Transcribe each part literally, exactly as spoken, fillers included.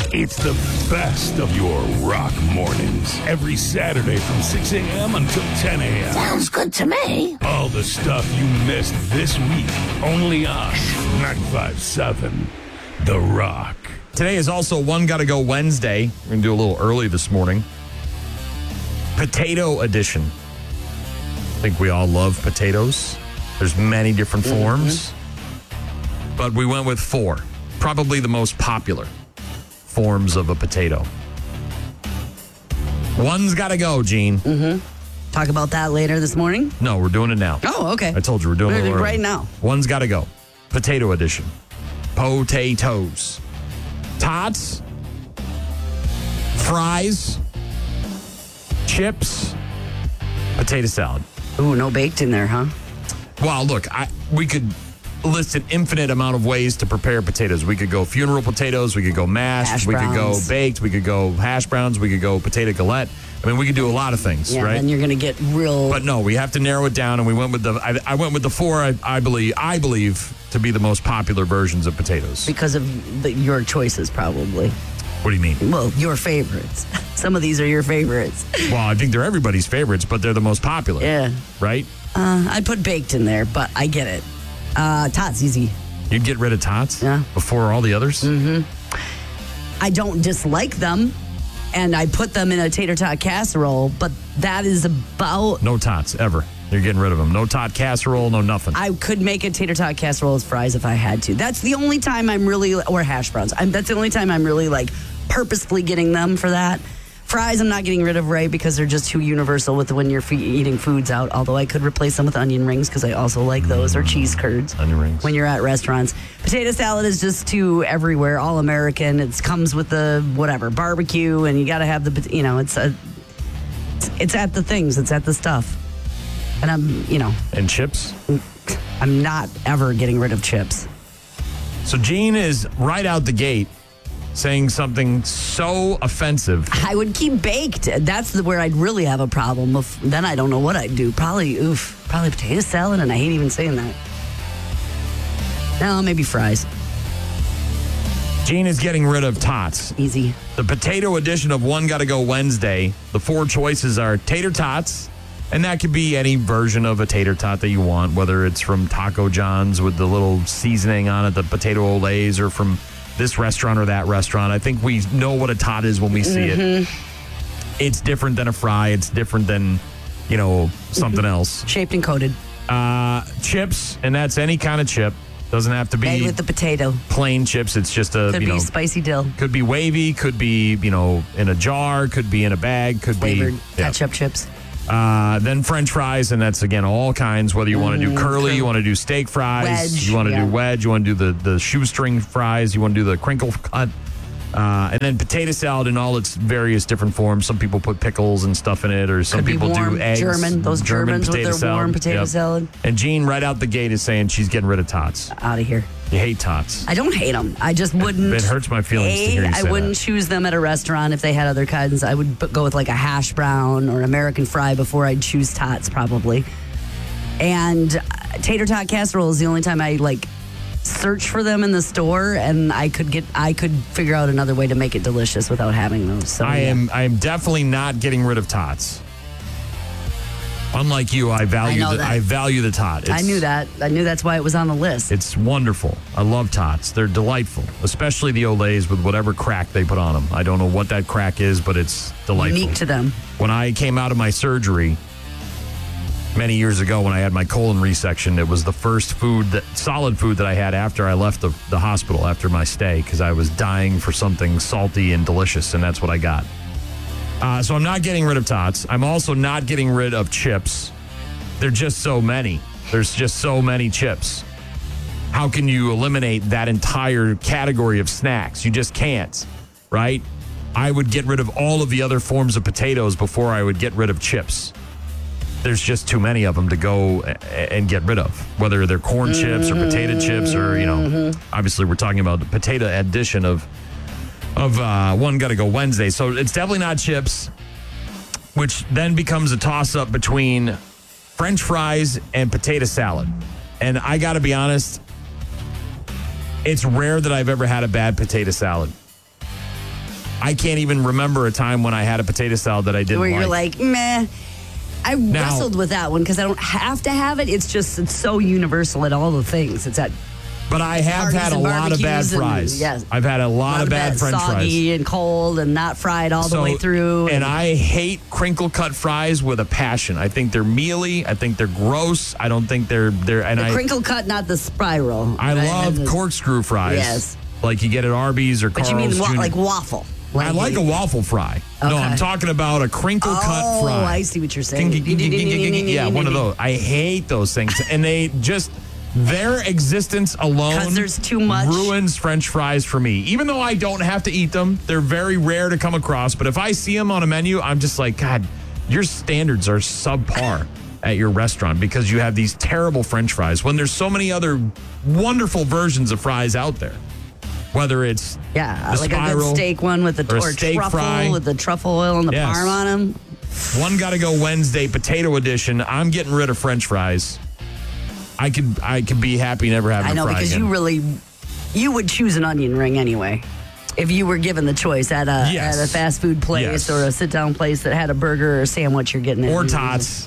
It's the best of your rock mornings. Every Saturday from six a.m. until ten a.m. Sounds good to me. All the stuff you missed this week. Only on ninety-five point seven The Rock. Today is also One Gotta Go Wednesday. We're going to do a little early this morning. Potato edition. I think we all love potatoes. There's many different forms. Mm-hmm. But we went with four. Probably the most popular forms of a potato. One's got to go, Gene. Mm-hmm. Talk about that later this morning? No, we're doing it now. Oh, okay. I told you we're doing it right early. Now. One's got to go. Potato edition. Potatoes. Tots. Fries. Chips. Potato salad. Ooh, no baked in there, huh? Well, look, I we could list an infinite amount of ways to prepare potatoes. We could go funeral potatoes. We could go mashed. Hash we browns. could go baked. We could go hash browns. We could go potato galette. I mean, we could do a lot of things, yeah, right? And you're going to get real... But no, we have to narrow it down, and we went with the... I, I went with the four, I, I believe, I believe, to be the most popular versions of potatoes. Because of the, your choices, probably. What do you mean? Well, your favorites. Some of these are your favorites. Well, I think they're everybody's favorites, but they're the most popular. Yeah. Right? Uh, I'd put baked in there, but I get it. Uh, Tots, easy. You'd get rid of tots? Yeah. Before all the others? Mm-hmm. I don't dislike them, and I put them in a tater tot casserole, but that is about... No tots, ever. You're getting rid of them. No tot casserole, no nothing. I could make a tater tot casserole as fries if I had to. That's the only time I'm really... Or hash browns. I'm, that's the only time I'm really, like, purposefully getting them for that. Fries, I'm not getting rid of, right, because they're just too universal with when you're f- eating foods out, although I could replace them with onion rings because I also like those, or cheese curds. Onion rings. When you're at restaurants. Potato salad is just too everywhere, all American. It comes with the, whatever, barbecue, and you got to have the, you know, it's, a, it's it's at the things, it's at the stuff. And I'm, you know. And chips? I'm not ever getting rid of chips. So Gene is right out the gate saying something so offensive. I would keep baked. That's the, where I'd really have a problem. Of, then I don't know what I'd do. Probably, oof, probably potato salad, and I hate even saying that. No, maybe fries. Gene is getting rid of tots. Easy. The potato edition of One Gotta Go Wednesday, the four choices are tater tots, and that could be any version of a tater tot that you want, whether it's from Taco John's with the little seasoning on it, the potato olays, or from this restaurant or that restaurant. I think we know what a tot is when we see mm-hmm. it. It's different than a fry. It's different than, you know, something mm-hmm. else. Shaped and coated. Uh, chips, and that's any kind of chip. Doesn't have to be made with the potato. Plain chips. It's just a, could you be know, spicy dill. Could be wavy. Could be, you know, in a jar. Could be in a bag. Could flavored be yeah. ketchup chips. Uh, then French fries, and that's, again, all kinds, whether you mm, want to do curly, you want to do steak fries, wedge, you want to yeah. do wedge, you want to do the, the shoestring fries, you want to do the crinkle cut, uh, and then potato salad in all its various different forms. Some people put pickles and stuff in it, or some Could people be warm, do eggs. German, those German Germans with their salad. warm potato yep. salad. And Jean, right out the gate, is saying she's getting rid of tots. Out of here. You hate tots. I don't hate them. I just wouldn't. It hurts my feelings a, to hear you I say wouldn't that. choose them at a restaurant if they had other kinds. I would b- go with like a hash brown or American fry before I'd choose tots, probably. And uh, tater tot casserole is the only time I like search for them in the store, and I could get, I could figure out another way to make it delicious without having those. So, I yeah. am, I am definitely not getting rid of tots. Unlike you, I value I know the that. I value the tot. It's, I knew that. I knew that's why it was on the list. It's wonderful. I love tots. They're delightful, especially the Olays with whatever crack they put on them. I don't know what that crack is, but it's delightful. Unique to them. When I came out of my surgery many years ago, when I had my colon resection, it was the first food, that solid food that I had after I left the, the hospital after my stay, because I was dying for something salty and delicious, and that's what I got. Uh, so I'm not getting rid of tots. I'm also not getting rid of chips. There are just so many. There's just so many chips. How can you eliminate that entire category of snacks? You just can't, right? I would get rid of all of the other forms of potatoes before I would get rid of chips. There's just too many of them to go and get rid of, whether they're corn chips or potato chips or, you know, obviously we're talking about the potato edition of of uh, One Gotta Go Wednesday. So it's definitely not chips, which then becomes a toss-up between French fries and potato salad. And I got to be honest, it's rare that I've ever had a bad potato salad. I can't even remember a time when I had a potato salad that I didn't Where you're like. like, meh. I Now- wrestled with that one because I don't have to have it. It's just, it's so universal at all the things. It's at But I have parties had a and lot of bad barbecues and- fries. yes. I've had a lot, of bad, French soggy fries. and cold and not fried all the way through. And I hate crinkle cut fries with a passion. I think they're mealy. I think they're gross. I don't think they're they're and the I crinkle cut, not the spiral. I right? love And the- corkscrew fries. Yes. Like you get at Arby's or But Carl's you mean wa- Junior like waffle? I like a waffle fry. No, Okay. I'm talking about a crinkle cut Oh, fry. I see what you're saying. Yeah, one of those. I hate those things. And they just, their existence alone 'Cause there's too much. ruins French fries for me. Even though I don't have to eat them, they're very rare to come across. But if I see them on a menu, I'm just like, God, your standards are subpar at your restaurant because you have these terrible French fries when there's so many other wonderful versions of fries out there. Whether it's Yeah, the like a spiral good steak one with the or a or steak truffle fry. with the truffle oil and the Yes. parm on them. One Gotta Go Wednesday potato edition. I'm getting rid of French fries. I could I could be happy never having I know a fry because again. you really, you would choose an onion ring anyway. If you were given the choice at a Yes. at a fast food place Yes. or a sit down place that had a burger or a sandwich, you're getting it. or tots.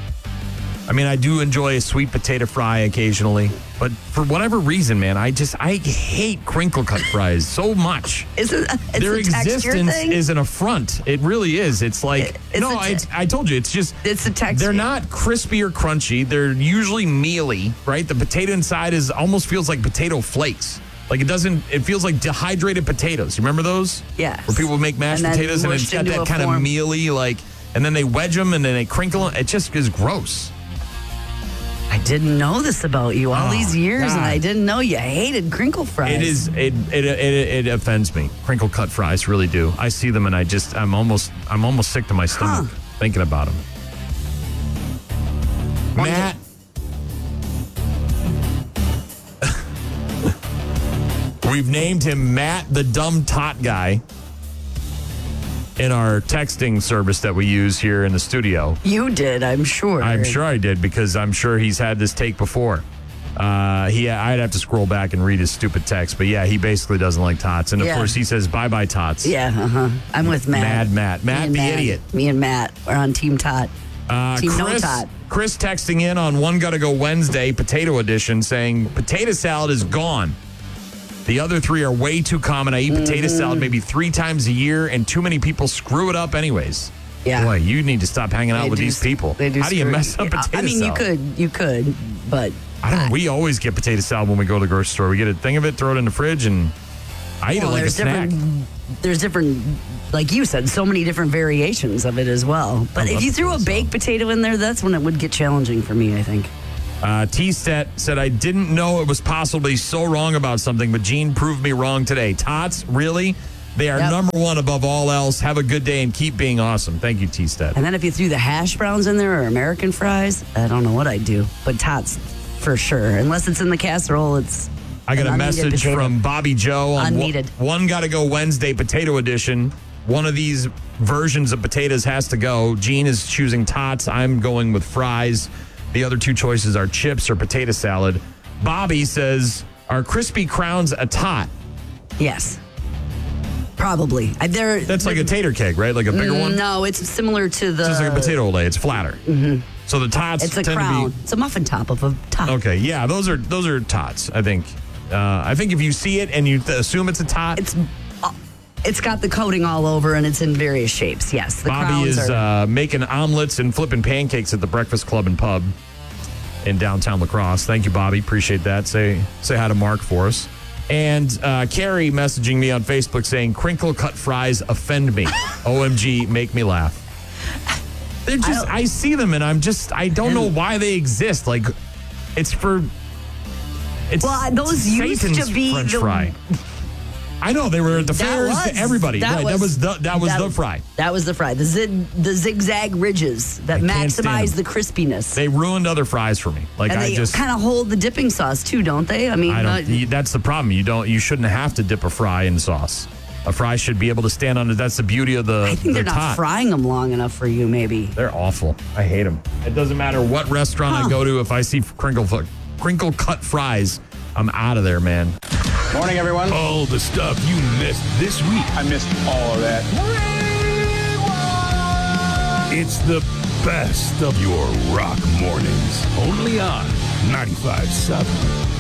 I mean, I do enjoy a sweet potato fry occasionally, but for whatever reason, man, I just I hate crinkle cut fries so much. Is it? It's Their a texture existence thing. is an affront. It really is. It's like It- it's no, a I, te- I told you, it's just It's a texture. they're not crispy or crunchy. They're usually mealy, right? The potato inside is almost feels like potato flakes. Like it doesn't. It feels like dehydrated potatoes. You remember those? Yes. Where people make mashed And then potatoes and it's mushed got into that a kind of form. mealy like, and then they wedge them and then they crinkle them. It just is gross. I didn't know this about you all Oh, these years, and God. I didn't know you hated crinkle fries. It is. It, it it it offends me. Crinkle cut fries really do. I see them and I just I'm almost I'm almost sick to my stomach thinking about them. Matt. We've named him Matt the Dumb Tot Guy in our texting service that we use here in the studio. You did, I'm sure. I'm sure I did because I'm sure he's had this take before. Uh, he, I'd have to scroll back and read his stupid text, but yeah, he basically doesn't like tots, and of Yeah. course he says bye bye tots. Yeah, uh-huh. I'm with Matt. Mad Matt, Me Matt and the idiot. Me and Matt are on Team Tot. Uh, Team No Chris, Tot. Chris texting in on One Gotta Go Wednesday potato edition saying potato salad is gone. The other three are way too common. I eat potato Mm-hmm. salad maybe three times a year, and too many people screw it up anyways. Yeah. Boy, you need to stop hanging out They with do these s- people. They do How do you screw- mess up Yeah, potato I mean, salad? you could, you could, but I don't know. We always get potato salad when we go to the grocery store. We get a thing of it, throw it in the fridge, and I eat well, it like a there's snack. different. There's different, like you said, so many different variations of it as well. But I if love you threw a potato baked potato in there, that's when it would get challenging for me, I think. Uh, T-Stet said, I didn't know it was possible to be so wrong about something, but Gene proved me wrong today. Tots, really? They are Yep. number one above all else. Have a good day and keep being awesome. Thank you, T-Stet. And then if you threw the hash browns in there or American fries, I don't know what I'd do. But Tots, for sure. Unless it's in the casserole, it's. I got an a unneeded message potato. from Bobby Joe on Unneeded. one, one Gotta Go Wednesday Potato Edition. One of these versions of potatoes has to go. Gene is choosing tots. I'm going with fries. The other two choices are chips or potato salad. Bobby says, are crispy crowns a tot? Yes. Probably. I- They're, That's like a tater keg, right? Like a bigger one? No, it's similar to the. It's just like a potato lay. It's flatter. Mm-hmm. So the tots It's a tend crown. to be. It's a muffin top of a tot. Okay, yeah, those are those are tots. I think. Uh, I think if you see it and you th- assume it's a tot, It's uh, it's got the coating all over and it's in various shapes. Yes, the Bobby crowns is are. uh, making omelets and flipping pancakes at the Breakfast Club and Pub in downtown La Crosse. Thank you, Bobby. Appreciate that. Say say hi to Mark for us. And uh, Carrie messaging me on Facebook saying, crinkle cut fries offend me. O M G, make me laugh. They're just, I, don't- see them and I'm just, I don't know why they exist. Like, it's for, it's Well, those used Satan's to be French the- fry. I know, they were at the That fairs, was- everybody. right, that was the, that was the fry. That was the fry. The zig, the zigzag ridges that can't stand maximize them. the crispiness. They ruined other fries for me. Like, and I they just, kind of hold the dipping sauce too, don't they? I mean, I uh, don't. you- that's the problem. You don't. You shouldn't have to dip a fry in sauce. A fry should be able to stand on it. That's the beauty of the. I think the they're not tot. frying them long enough for you. Maybe. They're awful. I hate them. It doesn't matter what restaurant I Huh. go to. If I see crinkle crinkle cut fries, I'm out of there, man. Morning, everyone. All the stuff you missed this week. I missed all of that. It's the best of your rock mornings. Only on ninety-five seven